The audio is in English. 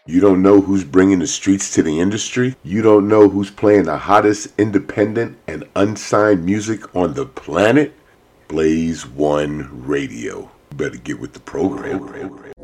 You don't know who's bringing the streets to the industry? You don't know who's playing the hottest independent and unsigned music on the planet? Blaze One Radio. Better get with the program.